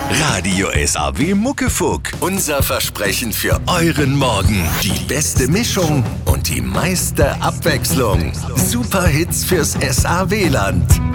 Radio SAW Muckefuck. Unser Versprechen für euren Morgen. Die beste Mischung und die meiste Abwechslung. Super Hits fürs SAW-Land.